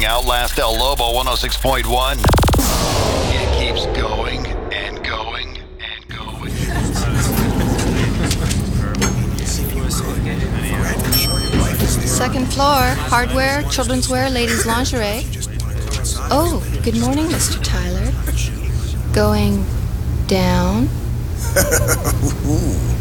Outlast El Lobo 106.1. It keeps going and going and going. Second floor, hardware, children's wear, ladies' lingerie. Oh, good morning, Mr. Tyler. Going down.